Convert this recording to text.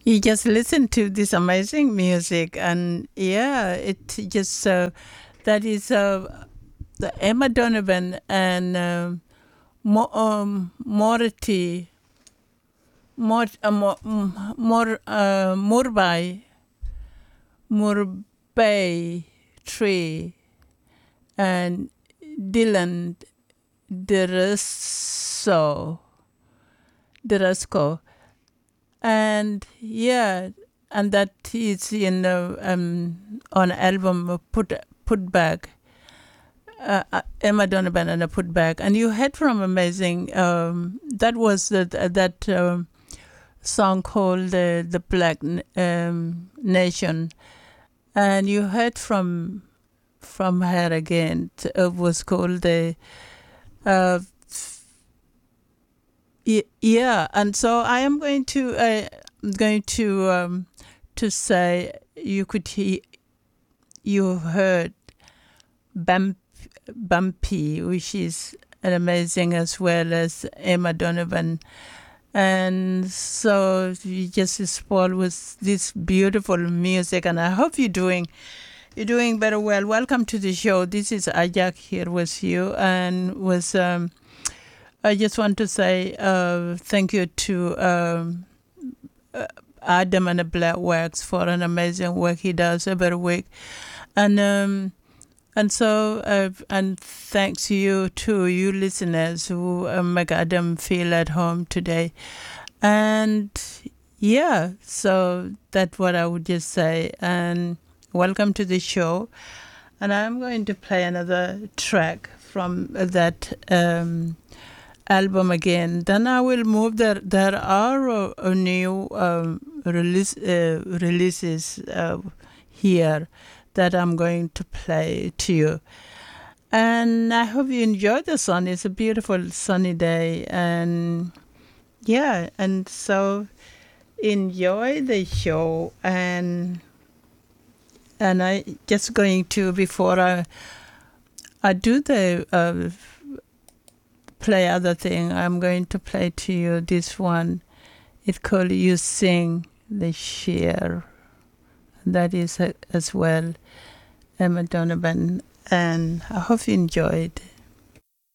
You just listen to this amazing music, and yeah, it just that is the Emma Donovan and Morty Murbai Murbay Tree and Dylan Derusso Derusco, and yeah, and that is in on album Put Back, Emma Donovan and a Put Back, and you heard from amazing. That was that song called the Black Nation, and you heard from her again. It was called the. Yeah, and so I am going to say you heard Bumpy, which is an amazing, as well as Emma Donovan, and so you just spoiled with this beautiful music, and I hope you're doing very well. Welcome to the show. This is Ajak here with you, and with I just want to say thank you to Adam and the Black Wax for an amazing work he does every week, and so and thanks you to you listeners who make Adam feel at home today, and yeah, so that's what I would just say, and welcome to the show, and I'm going to play another track from that. Album again. Then I will move. There are new releases here that I'm going to play to you, and I hope you enjoy the sun. It's a beautiful sunny day, and yeah, and so enjoy the show, and I just going to, before I do the play other thing, I'm going to play to you this one. It's called You Sing the Share. That is as well Emma Donovan, and I hope you enjoyed.